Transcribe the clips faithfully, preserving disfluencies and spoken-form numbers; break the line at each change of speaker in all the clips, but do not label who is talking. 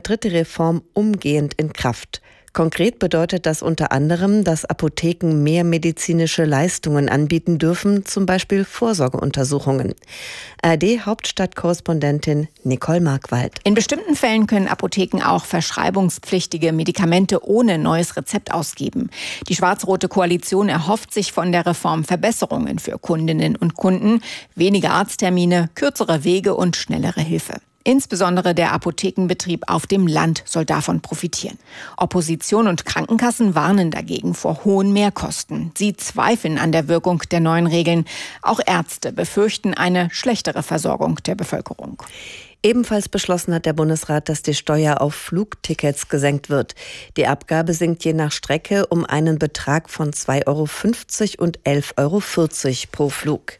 tritt die Reform umgehend in Kraft. Konkret bedeutet das unter anderem, dass Apotheken mehr medizinische Leistungen anbieten dürfen, zum Beispiel Vorsorgeuntersuchungen. A R D-Hauptstadtkorrespondentin Nicole Markwald.
In bestimmten Fällen können Apotheken auch verschreibungspflichtige Medikamente ohne neues Rezept ausgeben. Die schwarz-rote Koalition erhofft sich von der Reform Verbesserungen für Kundinnen und Kunden, weniger Arzttermine, kürzere Wege und schnellere Hilfe. Insbesondere der Apothekenbetrieb auf dem Land soll davon profitieren. Opposition und Krankenkassen warnen dagegen vor hohen Mehrkosten. Sie zweifeln an der Wirkung der neuen Regeln. Auch Ärzte befürchten eine schlechtere Versorgung der Bevölkerung.
Ebenfalls beschlossen hat der Bundesrat, dass die Steuer auf Flugtickets gesenkt wird. Die Abgabe sinkt je nach Strecke um einen Betrag von zwei Euro fünfzig und elf Euro vierzig pro Flug.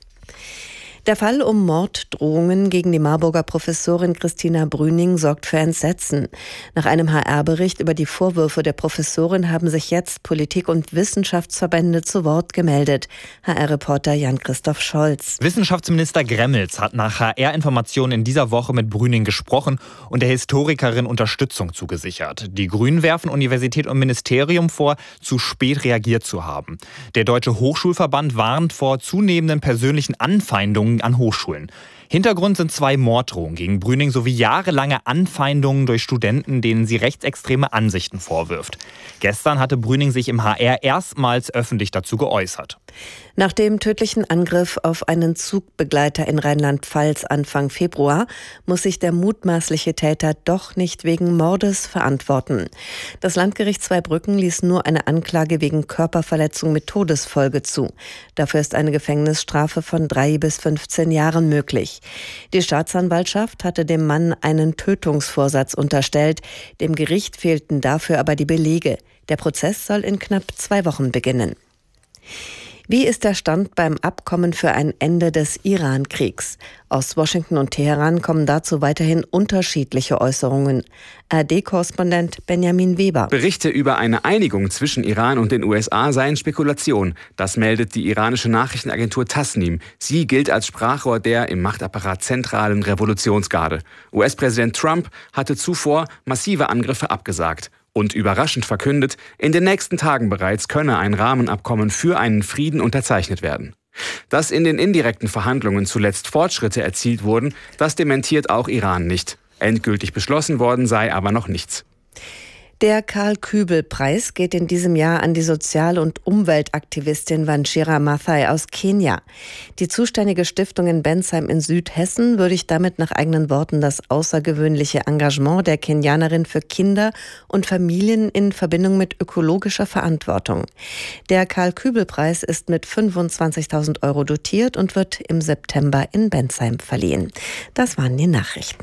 Der Fall um Morddrohungen gegen die Marburger Professorin Christina Brüning sorgt für Entsetzen. Nach einem H R-Bericht über die Vorwürfe der Professorin haben sich jetzt Politik- und Wissenschaftsverbände zu Wort gemeldet. H R-Reporter Jan-Christoph Scholz.
Wissenschaftsminister Gremmels hat nach H R-Informationen in dieser Woche mit Brüning gesprochen und der Historikerin Unterstützung zugesichert. Die Grünen werfen Universität und Ministerium vor, zu spät reagiert zu haben. Der Deutsche Hochschulverband warnt vor zunehmenden persönlichen Anfeindungen an Hochschulen. Hintergrund sind zwei Morddrohungen gegen Brüning sowie jahrelange Anfeindungen durch Studenten, denen sie rechtsextreme Ansichten vorwirft. Gestern hatte Brüning sich im H R erstmals öffentlich dazu geäußert.
Nach dem tödlichen Angriff auf einen Zugbegleiter in Rheinland-Pfalz Anfang Februar muss sich der mutmaßliche Täter doch nicht wegen Mordes verantworten. Das Landgericht Zweibrücken ließ nur eine Anklage wegen Körperverletzung mit Todesfolge zu. Dafür ist eine Gefängnisstrafe von drei bis fünfzehn Jahren möglich. Die Staatsanwaltschaft hatte dem Mann einen Tötungsvorsatz unterstellt. Dem Gericht fehlten dafür aber die Belege. Der Prozess soll in knapp zwei Wochen beginnen. Wie ist der Stand beim Abkommen für ein Ende des Iran-Kriegs? Aus Washington und Teheran kommen dazu weiterhin unterschiedliche Äußerungen. A R D-Korrespondent Benjamin Weber.
Berichte über eine Einigung zwischen Iran und den U S A seien Spekulation. Das meldet die iranische Nachrichtenagentur Tasnim. Sie gilt als Sprachrohr der im Machtapparat zentralen Revolutionsgarde. U S-Präsident Trump hatte zuvor massive Angriffe abgesagt. Und überraschend verkündet, in den nächsten Tagen bereits könne ein Rahmenabkommen für einen Frieden unterzeichnet werden. Dass in den indirekten Verhandlungen zuletzt Fortschritte erzielt wurden, das dementiert auch Iran nicht. Endgültig beschlossen worden sei aber noch nichts.
Der Karl-Kübel-Preis geht in diesem Jahr an die Sozial- und Umweltaktivistin Wanjira Maathai aus Kenia. Die zuständige Stiftung in Bensheim in Südhessen würdigt damit nach eigenen Worten das außergewöhnliche Engagement der Kenianerin für Kinder und Familien in Verbindung mit ökologischer Verantwortung. Der Karl-Kübel-Preis ist mit fünfundzwanzigtausend Euro dotiert und wird im September in Bensheim verliehen. Das waren die Nachrichten.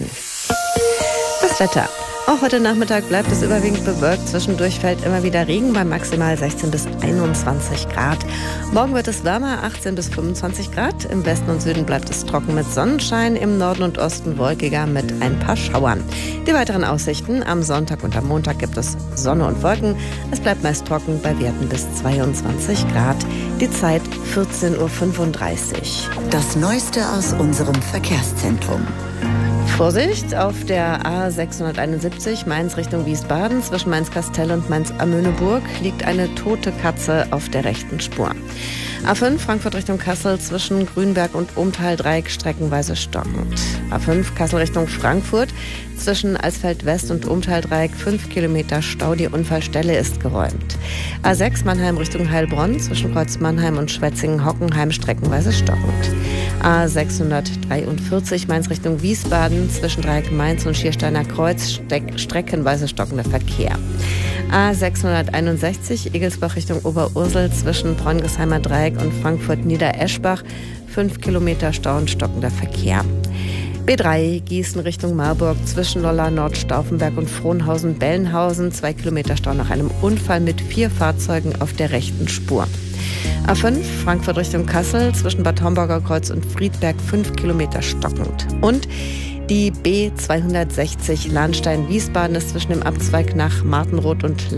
Das Wetter. Auch heute Nachmittag bleibt es überwiegend bewölkt. Zwischendurch fällt immer wieder Regen bei maximal sechzehn bis einundzwanzig Grad. Morgen wird es wärmer, achtzehn bis fünfundzwanzig Grad. Im Westen und Süden bleibt es trocken mit Sonnenschein. Im Norden und Osten wolkiger mit ein paar Schauern. Die weiteren Aussichten: am Sonntag und am Montag gibt es Sonne und Wolken. Es bleibt meist trocken bei Werten bis zweiundzwanzig Grad. Die Zeit vierzehn Uhr fünfunddreißig.
Das Neueste aus unserem Verkehrszentrum.
Vorsicht, auf der A sechshunderteinundsiebzig Mainz Richtung Wiesbaden zwischen Mainz-Kastell und Mainz-Amöneburg liegt eine tote Katze auf der rechten Spur. A fünf Frankfurt Richtung Kassel zwischen Grünberg und Umtal-Dreieck streckenweise stockend. A fünf Kassel Richtung Frankfurt zwischen Alsfeld-West und Umtal-Dreieck fünf Kilometer Stau. Die Unfallstelle ist geräumt. A sechs Mannheim Richtung Heilbronn zwischen Kreuz Mannheim und Schwetzingen-Hockenheim streckenweise stockend. A sechshundertdreiundvierzig Mainz Richtung Wiesbaden zwischen Dreieck Mainz und Schiersteiner Kreuz steck- streckenweise stockender Verkehr. A sechshunderteinundsechzig Egelsbach Richtung Oberursel zwischen Bräunigsheimer Dreieck und Frankfurt-Niedereschbach fünf Kilometer Stau und stockender Verkehr. B drei Gießen Richtung Marburg zwischen Nolla, Nordstauffenberg und Frohnhausen-Bellenhausen zwei Kilometer Stau nach einem Unfall mit vier Fahrzeugen auf der rechten Spur. A fünf Frankfurt Richtung Kassel zwischen Bad Homburger Kreuz und Friedberg fünf Kilometer stockend. Und die B zweihundertsechzig Lahnstein-Wiesbaden ist zwischen dem Abzweig nach Martenroth und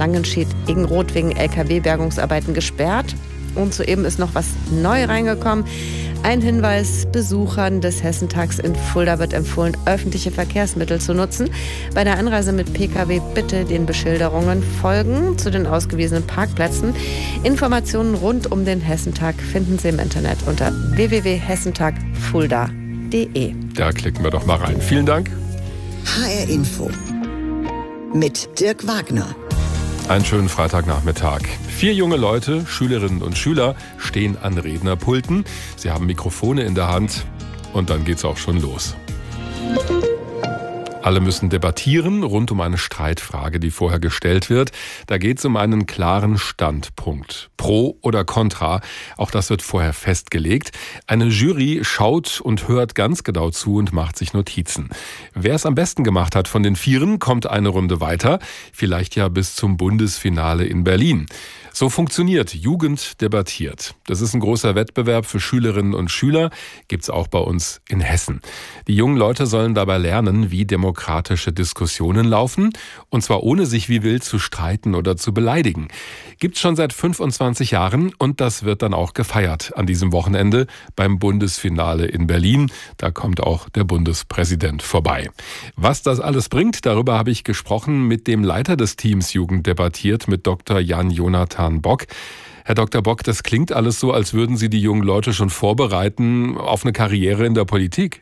Langenschied-Egenroth wegen L K W-Bergungsarbeiten gesperrt. Und soeben ist noch was neu reingekommen. Ein Hinweis: Besuchern des Hessentags in Fulda wird empfohlen, öffentliche Verkehrsmittel zu nutzen. Bei der Anreise mit P K W bitte den Beschilderungen folgen zu den ausgewiesenen Parkplätzen. Informationen rund um den Hessentag finden Sie im Internet unter w w w punkt hessentag fulda punkt d e.
Da klicken wir doch mal rein. Vielen Dank.
H R Info mit Dirk Wagner.
Einen schönen Freitagnachmittag. Vier junge Leute, Schülerinnen und Schüler, stehen an Rednerpulten. Sie haben Mikrofone in der Hand und dann geht's auch schon los. Alle müssen debattieren rund um eine Streitfrage, die vorher gestellt wird. Da geht es um einen klaren Standpunkt. Pro oder contra, auch das wird vorher festgelegt. Eine Jury schaut und hört ganz genau zu und macht sich Notizen. Wer es am besten gemacht hat von den Vieren, kommt eine Runde weiter, vielleicht ja bis zum Bundesfinale in Berlin. So funktioniert Jugend debattiert. Das ist ein großer Wettbewerb für Schülerinnen und Schüler, gibt's auch bei uns in Hessen. Die jungen Leute sollen dabei lernen, wie demokratische Diskussionen laufen, und zwar ohne sich wie wild zu streiten oder zu beleidigen. Gibt's schon seit fünfundzwanzig Jahren und das wird dann auch gefeiert an diesem Wochenende beim Bundesfinale in Berlin. Da kommt auch der Bundespräsident vorbei. Was das alles bringt, darüber habe ich gesprochen mit dem Leiter des Teams Jugend debattiert, mit Doktor Jan-Jonathan Bock. Herr Doktor Bock, das klingt alles so, als würden Sie die jungen Leute schon vorbereiten auf eine Karriere in der Politik.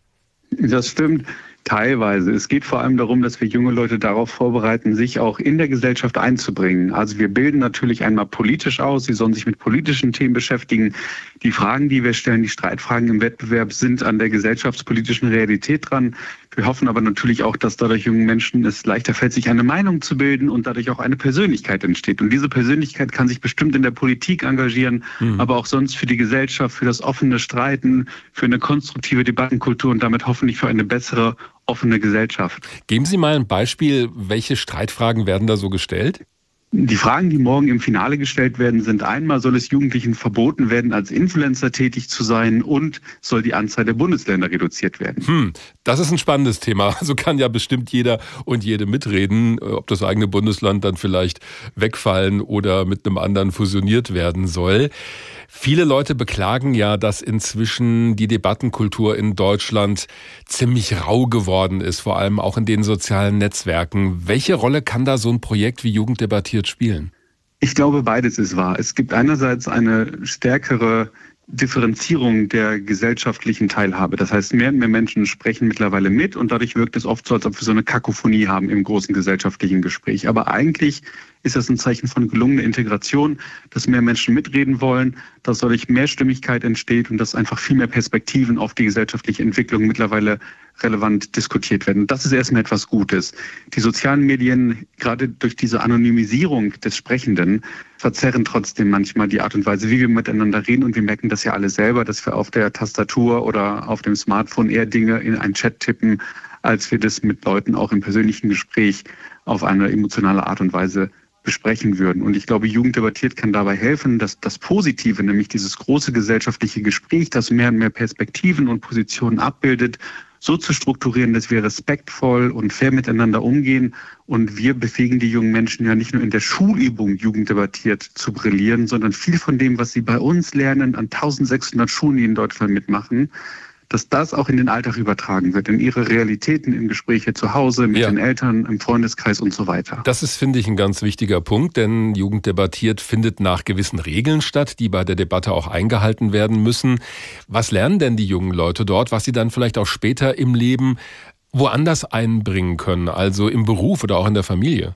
Das stimmt teilweise. Es geht vor allem darum, dass wir junge Leute darauf vorbereiten, sich auch in der Gesellschaft einzubringen. Also wir bilden natürlich einmal politisch aus. Sie sollen sich mit politischen Themen beschäftigen. Die Fragen, die wir stellen, die Streitfragen im Wettbewerb, sind an der gesellschaftspolitischen Realität dran. Wir hoffen aber natürlich auch, dass dadurch jungen Menschen es leichter fällt, sich eine Meinung zu bilden und dadurch auch eine Persönlichkeit entsteht. Und diese Persönlichkeit kann sich bestimmt in der Politik engagieren, mhm. aber auch sonst für die Gesellschaft, für das offene Streiten, für eine konstruktive Debattenkultur und damit hoffentlich für eine bessere, offene Gesellschaft.
Geben Sie mal ein Beispiel, welche Streitfragen werden da so gestellt?
Die Fragen, die morgen im Finale gestellt werden, sind: einmal, soll es Jugendlichen verboten werden, als Influencer tätig zu sein, und soll die Anzahl der Bundesländer reduziert werden?
Hm, das ist ein spannendes Thema. So kann ja bestimmt jeder und jede mitreden, ob das eigene Bundesland dann vielleicht wegfallen oder mit einem anderen fusioniert werden soll. Viele Leute beklagen ja, dass inzwischen die Debattenkultur in Deutschland ziemlich rau geworden ist, vor allem auch in den sozialen Netzwerken. Welche Rolle kann da so ein Projekt wie Jugend debattiert spielen?
Ich glaube, beides ist wahr. Es gibt einerseits eine stärkere Differenzierung der gesellschaftlichen Teilhabe. Das heißt, mehr und mehr Menschen sprechen mittlerweile mit und dadurch wirkt es oft so, als ob wir so eine Kakophonie haben im großen gesellschaftlichen Gespräch. Aber eigentlich ist das ein Zeichen von gelungener Integration, dass mehr Menschen mitreden wollen, dass dadurch mehr Stimmigkeit entsteht und dass einfach viel mehr Perspektiven auf die gesellschaftliche Entwicklung mittlerweile relevant diskutiert werden. Das ist erstmal etwas Gutes. Die sozialen Medien, gerade durch diese Anonymisierung des Sprechenden, verzerren trotzdem manchmal die Art und Weise, wie wir miteinander reden. Und wir merken das ja alle selber, dass wir auf der Tastatur oder auf dem Smartphone eher Dinge in einen Chat tippen, als wir das mit Leuten auch im persönlichen Gespräch auf eine emotionale Art und Weise besprechen würden. Und ich glaube, Jugend debattiert kann dabei helfen, dass das Positive, nämlich dieses große gesellschaftliche Gespräch, das mehr und mehr Perspektiven und Positionen abbildet, so zu strukturieren, dass wir respektvoll und fair miteinander umgehen. Und wir befähigen die jungen Menschen ja nicht nur in der Schulübung Jugend debattiert zu brillieren, sondern viel von dem, was sie bei uns lernen, an eintausendsechshundert Schulen, die in Deutschland mitmachen, dass das auch in den Alltag übertragen wird, in ihre Realitäten, in Gespräche zu Hause, mit ja. den Eltern, im Freundeskreis und so weiter.
Das ist, finde ich, ein ganz wichtiger Punkt, denn Jugend debattiert findet nach gewissen Regeln statt, die bei der Debatte auch eingehalten werden müssen. Was lernen denn die jungen Leute dort, was sie dann vielleicht auch später im Leben woanders einbringen können, also im Beruf oder auch in der Familie?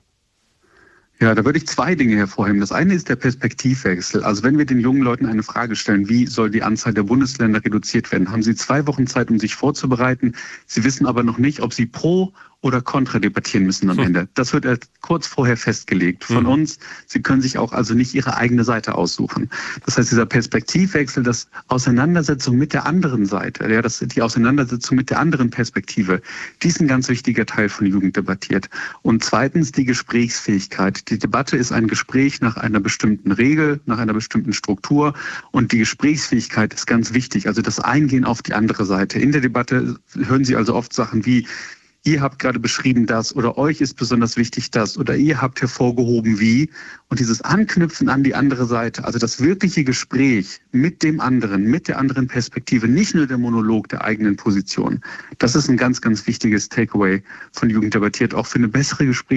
Ja, da würde ich zwei Dinge hervorheben. Das eine ist der Perspektivwechsel. Also wenn wir den jungen Leuten eine Frage stellen, wie soll die Anzahl der Bundesländer reduziert werden, haben sie zwei Wochen Zeit, um sich vorzubereiten. Sie wissen aber noch nicht, ob sie pro oder kontra debattieren müssen am Ende. Das wird erst kurz vorher festgelegt von mhm. uns. Sie können sich auch also nicht ihre eigene Seite aussuchen. Das heißt, dieser Perspektivwechsel, das Auseinandersetzung mit der anderen Seite, ja, das die Auseinandersetzung mit der anderen Perspektive, die ist ein ganz wichtiger Teil von Jugend debattiert. Und zweitens die Gesprächsfähigkeit. Die Debatte ist ein Gespräch nach einer bestimmten Regel, nach einer bestimmten Struktur, und die Gesprächsfähigkeit ist ganz wichtig. Also das Eingehen auf die andere Seite. In der Debatte hören Sie also oft Sachen wie: ihr habt gerade beschrieben das oder euch ist besonders wichtig das oder ihr habt hervorgehoben wie. Und dieses Anknüpfen an die andere Seite, also das wirkliche Gespräch mit dem anderen, mit der anderen Perspektive, nicht nur der Monolog der eigenen Position. Das ist ein ganz, ganz wichtiges Takeaway von Jugend debattiert, auch für eine bessere Gesprächsführung.